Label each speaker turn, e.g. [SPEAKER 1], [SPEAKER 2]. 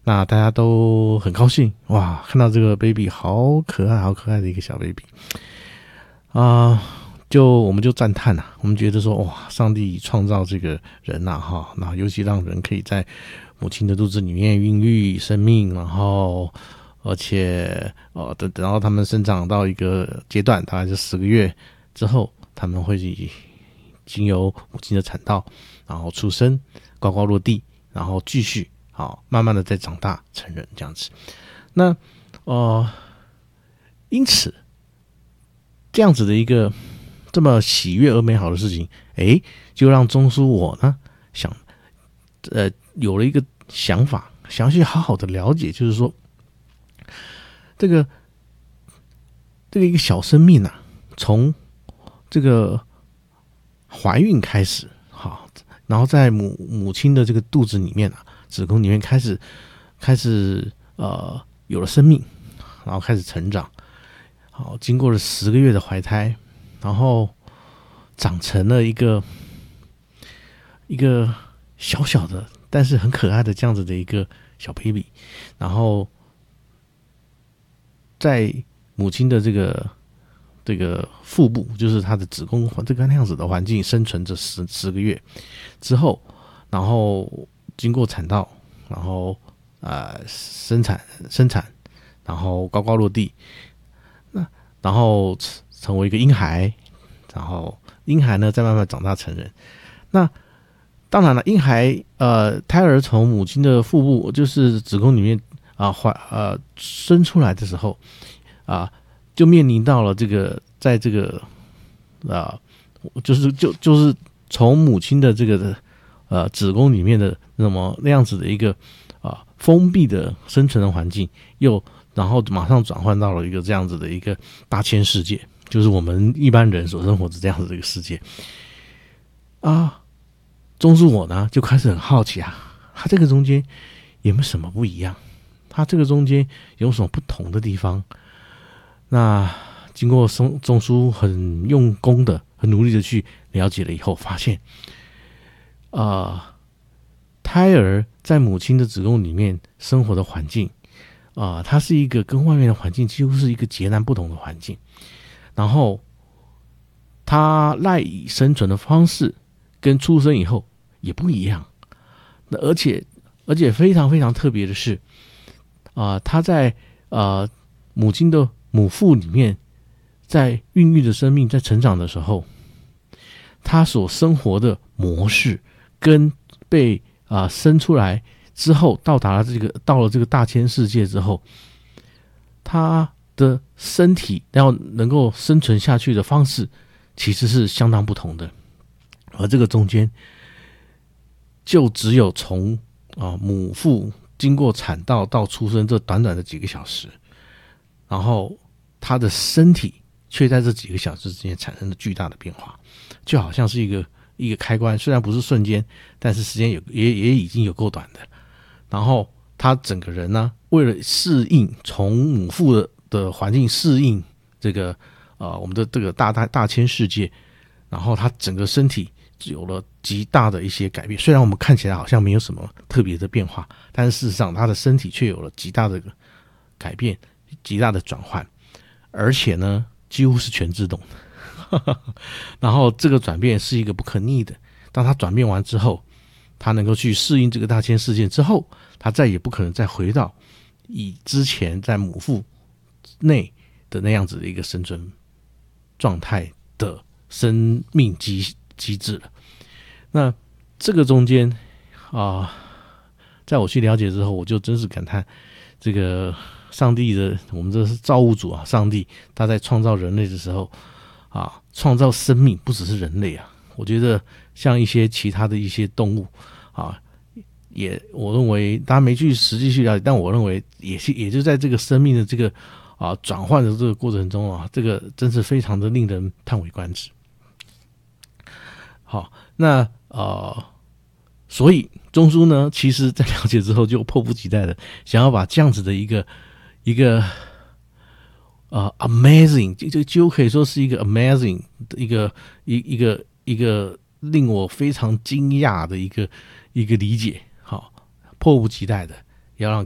[SPEAKER 1] 那大家都很高兴，哇，看到这个 baby 好可爱好可爱的一个小 baby 我们就赞叹啊，我们觉得说哇，上帝创造这个人啊哈，那尤其让人可以在母亲的肚子里面孕育生命，然后而且等到他们生长到一个阶段，大概是10个月之后，他们会经由母亲的产道，然后出生，呱呱落地，然后继续慢慢的再长大成人这样子。那因此这样子的一个这么喜悦而美好的事情，就让中枢我呢有了一个想法，想要去好好的了解，就是说这个一个小生命啊，从这个怀孕开始，然后在母亲的这个肚子里面啊，子宫里面开始有了生命，然后开始成长，经过了10个月的怀胎，然后长成了一个小小的但是很可爱的这样子的一个小 baby， 然后在母亲的这个腹部，就是她的子宫这个那样子的环境生存着10个月之后，然后经过产道，然后生产，然后呱呱落地，然后成为一个婴孩，然后婴孩呢再慢慢长大成人。那当然了，婴孩胎儿从母亲的腹部，就是子宫里面生出来的时候就面临到了这个在这个就是从母亲的这个子宫里面的那样子的一个封闭的生存的环境，然后马上转换到了一个这样子的一个大千世界，就是我们一般人所生活的这样子的一个世界中枢我呢就开始很好奇它这个中间有没有什么不一样，它这个中间有什么不同的地方。那经过中枢很用功的很努力的去了解了以后，发现胎儿在母亲的子宫里面生活的环境它是一个跟外面的环境几乎是一个截然不同的环境，然后它赖以生存的方式跟出生以后也不一样。而且非常非常特别的是它在母亲的母腹里面，在孕育的生命在成长的时候，它所生活的模式跟被生出来之后到了这个大千世界之后，它的身体要能够生存下去的方式其实是相当不同的。而这个中间就只有从母腹经过产道到出生这短短的几个小时，然后他的身体却在这几个小时之间产生了巨大的变化，就好像是一个开关，虽然不是瞬间，但是时间也已经有够短的。然后他整个人呢，为了适应从母腹的环境，适应这个我们的这个大千世界，然后他整个身体有了极大的一些改变。虽然我们看起来好像没有什么特别的变化，但是事实上他的身体却有了极大的改变，极大的转换，而且呢几乎是全自动的然后这个转变是一个不可逆的，当他转变完之后，他能够去适应这个大千世界之后，他再也不可能再回到以之前在母腹内的那样子的一个生存状态的生命机制了。那这个中间在我去了解之后，我就真是感叹这个上帝的，我们这是造物主上帝他在创造人类的时候创造生命不只是人类我觉得像一些其他的一些动物我认为大家没去实际去了解，但我认为也就在这个生命的这个转换的这个过程中这个真是非常的令人叹为观止。好，那所以中枢呢，其实在了解之后就迫不及待的想要把这样子的一个amazing， 就可以说是一个 amazing 的一个令我非常惊讶的一个理解，迫不及待的要让